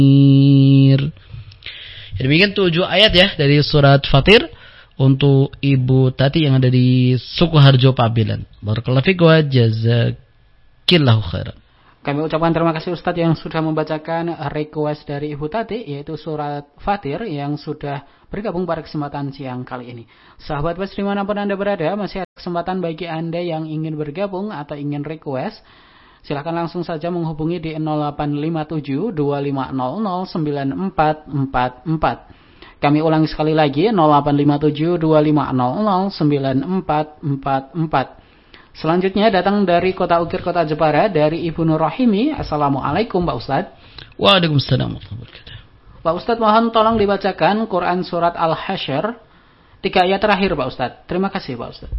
Demikian 7 ayat ya dari surat Fatir untuk Ibu Tati yang ada di Sukoharjo Pabelan. Barakallahu fiik wa jazakillahu khairan. Kami ucapkan terima kasih Ustadz yang sudah membacakan request dari Ibu Tati, yaitu surat Fatir yang sudah bergabung pada kesempatan siang kali ini. Sahabat Pes dimanapun Anda berada, masih ada kesempatan bagi Anda yang ingin bergabung atau ingin request. Silahkan langsung saja menghubungi di 0857 2500 9444. Kami ulangi sekali lagi 0857 2500 9444. Selanjutnya datang dari Kota Ukir, Kota Jepara, dari Ibu Nur Rahimi. Assalamualaikum Pak Ustadz. Waalaikumsalam. Pak Ustadz, mohon tolong dibacakan Quran Surat Al-Hasyr 3 ayat terakhir Pak Ustadz. Terima kasih Pak Ustadz.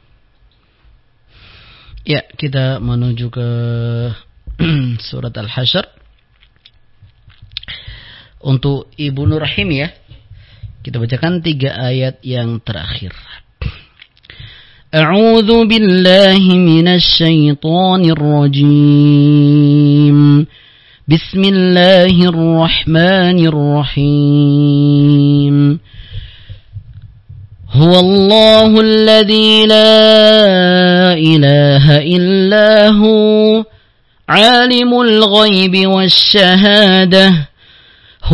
Ya, kita menuju ke Surat Al-Hasyr. Untuk Ibu Nur Rahimi ya, kita bacakan 3 ayat yang terakhir. A'udzu billahi minasy syaithanir rajim. Bismillahirrahmanirrahim. Huwallahu alladzi la ilaha illa hu 'alimul ghaibi wasy-syahadah